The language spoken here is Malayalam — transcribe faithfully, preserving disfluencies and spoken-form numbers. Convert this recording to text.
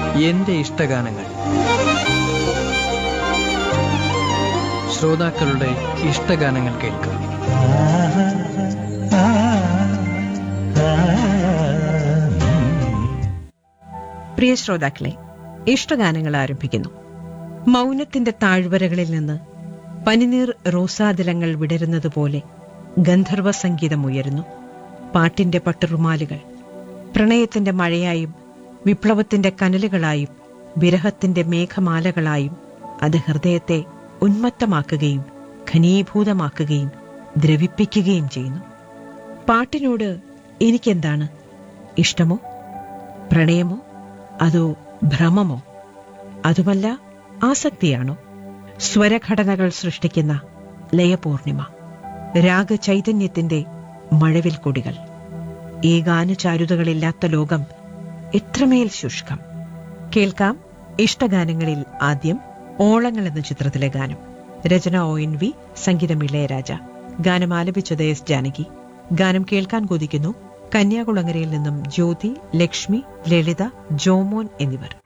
എന്റെ ഇഷ്ടഗാനങ്ങൾ. ശ്രോതാക്കളുടെ ഇഷ്ടഗാനങ്ങൾ കേൾക്കാം. പ്രിയ ശ്രോതാക്കളെ, ഇഷ്ടഗാനങ്ങൾ ആരംഭിക്കുന്നു. മൗനത്തിന്റെ താഴ്വരകളിൽ നിന്ന് പനിനീർ റോസാതിലങ്ങൾ വിടരുന്നതുപോലെ ഗന്ധർവ സംഗീതം ഉയരുന്നു. പാട്ടിന്റെ പട്ടുറുമാലുകൾ പ്രണയത്തിന്റെ മഴയായും വിപ്ലവത്തിന്റെ കനലുകളായും വിരഹത്തിന്റെ മേഘമാലകളായും അത് ഹൃദയത്തെ ഉന്മത്തമാക്കുകയും ഘനീഭൂതമാക്കുകയും ദ്രവിപ്പിക്കുകയും ചെയ്യുന്നു. പാട്ടിനോട് എനിക്കെന്താണ് ഇഷ്ടമോ, പ്രണയമോ, അതോ ഭ്രമമോ? അതുമല്ല, ആസക്തിയാണോ? സ്വരഘടനകൾ സൃഷ്ടിക്കുന്ന ലയപൂർണിമ, രാഗചൈതന്യത്തിന്റെ മഴവിൽ കൊടികൾ. ഈ ഗാനചാരുതകളില്ലാത്ത ലോകം എത്രമേൽ ശുഷ്കം. കേൾക്കാം ഇഷ്ടഗാനങ്ങളിൽ ആദ്യം ഓളങ്ങൾ എന്ന ചിത്രത്തിലെ ഗാനം. രചന ഒ എൻ വി, സംഗീതം ഇളയരാജ. ഗാനം ആലപിച്ചത് എസ് ജാനകി. ഗാനം കേൾക്കാൻ കൊതിക്കുന്നു കന്യാകുളങ്ങരയിൽ നിന്നും ജ്യോതി, ലക്ഷ്മി, ലളിത, ജോമോൻ എന്നിവർ.